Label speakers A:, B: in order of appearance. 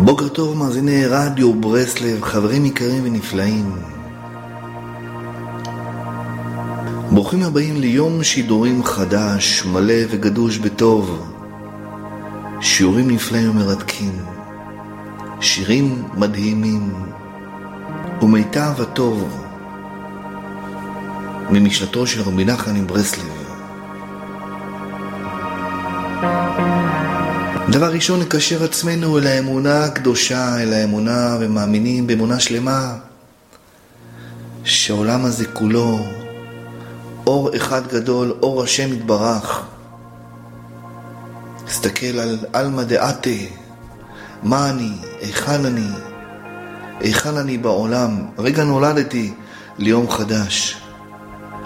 A: בוקר טוב מאזיני רדיו ברסלב, חברים יקרים ונפלאים. ברוכים הבאים ליום שידורים חדש, מלא וגדוש בטוב. שיעורים נפלאים ומרתקים, שירים מדהימים ומיטב הטוב ממשנתו של רבי נחמן מברסלב. דבר ראשון, נקשר עצמנו אל האמונה הקדושה, אל האמונה ומאמינים באמונה שלמה שהעולם הזה כולו אור אחד גדול, אור השם יתברך. תסתכל על אלמא דעתה, מה אני, היכן אני בעולם. רגע נולדתי ליום חדש.